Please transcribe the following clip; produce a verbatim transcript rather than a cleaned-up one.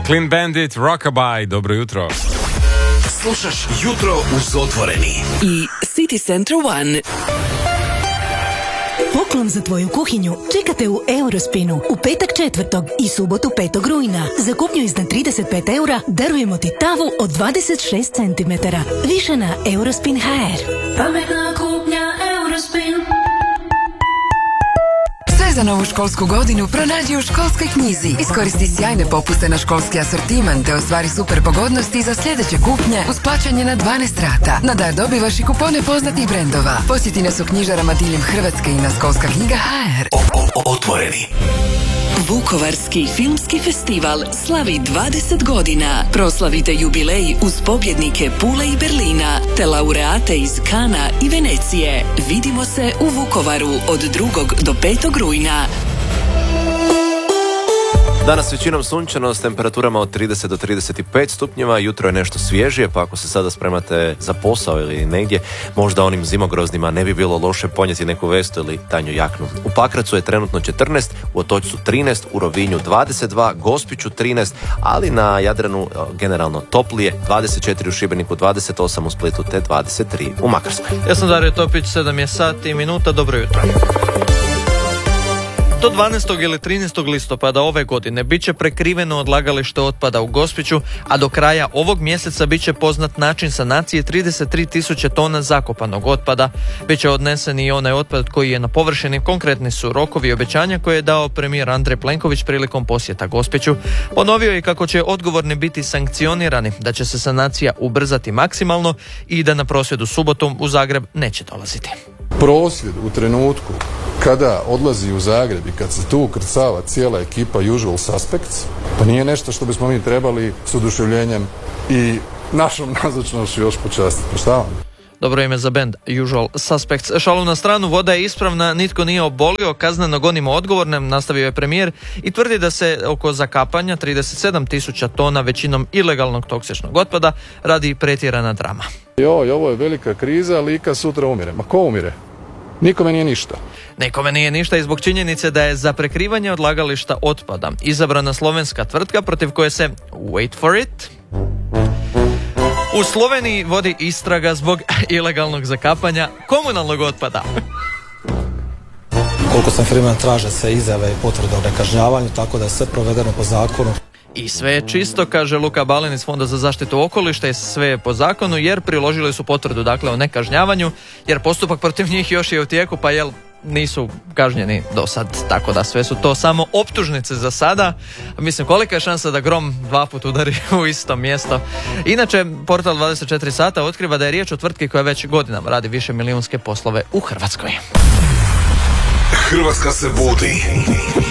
Clean Bandit, Rockabye, dobro jutro. Slušaš Jutro uz Otvoreni i City Central One. Poklon za tvoju kuhinju čekate u Eurospinu u petak četvrtog i subotu petog rujna. Za kupnju iznad trideset pet eura darujemo ti tavu od dvadeset šest centimetara. Više na Eurospin punkt h r. Pametna kupnja Eurospin. Sve za novu školsku godinu pronađi u školskoj knjizi. Iskoristi sjajne popuste na školski asortiman te ostvari super pogodnosti za sljedeće kupnje uz plaćanje na dvanaest rata. Na dar dobivaš i kupone poznatih brendova. Posjeti nas u knjižarama diljem Hrvatske i na školska knjiga punkt h r. O, o, Otvoreni. Vukovarski filmski festival slavi dvadeset godina. Proslavite jubilej uz pobjednike Pule i Berlina te laureate iz Kana i Venecije. Vidimo se u Vukovaru od drugog do petog rujna. Danas većinom sunčano s temperaturama od trideset do trideset pet stupnjeva, jutro je nešto svježije, pa ako se sada spremate za posao ili negdje, možda onim zimogroznima ne bi bilo loše ponijeti neku vestu ili tanju jaknu. U Pakracu je trenutno četrnaest, u Otočcu trinaest, u Rovinju dvadeset dva, Gospiću trinaest, ali na Jadranu generalno toplije, dvadeset četiri u Šibeniku, dvadeset osam u Splitu te dvadeset tri u Makarskoj. Ja sam Dario Topić, sedam je sati i minuta, dobro jutro. Do dvanaestog ili trinaestog listopada ove godine bit će prekriveno odlagalište otpada u Gospiću, a do kraja ovog mjeseca bit će poznat način sanacije trideset tri tisuće tona zakopanog otpada. Biće odnesen i onaj otpad koji je na površini. Konkretni su rokovi i obećanja koje je dao premijer Andrej Plenković prilikom posjeta Gospiću. Ponovio je kako će odgovorni biti sankcionirani, da će se sanacija ubrzati maksimalno i da na prosvjedu subotom u Zagreb neće dolaziti. Prosvjed u trenutku kada odlazi u Zagreb i kad se tu ukrcava cijela ekipa Usual Suspects, pa nije nešto što bismo mi trebali s oduševljenjem i našom nazočnošću još počastiti. Pa šta vam? Dobro ime za band Usual Suspects. Šalu na stranu, voda je ispravna, nitko nije obolio, kazneno gonimo odgovorne, nastavio je premijer i tvrdi da se oko zakapanja trideset sedam tisuća tona većinom ilegalnog toksičnog otpada radi pretjerana drama. Joj, ovo je velika kriza, Lika sutra umire. Ma ko umire? Nikome nije ništa. Nikome nije ništa i zbog činjenice da je za prekrivanje odlagališta otpada izabrana slovenska tvrtka protiv koje se, wait for it, u Sloveniji vodi istraga zbog ilegalnog zakapanja komunalnog otpada. Koliko sam vremena traže se izjave i potvrde o nekažnjavanju, tako da je sve provedeno po zakonu. I sve je čisto, kaže Luka Balin iz Fonda za zaštitu okoliša, i sve je po zakonu jer priložili su potvrdu dakle o nekažnjavanju, jer postupak protiv njih još je u tijeku, pa jel nisu kažnjeni do sad, tako da sve su to samo optužnice za sada. Mislim, kolika je šansa da grom dva put udari u isto mjesto. Inače, portal dvadeset četiri sata otkriva da je riječ o tvrtki koja već godinama radi više milijunske poslove u Hrvatskoj. Hrvatska se budi.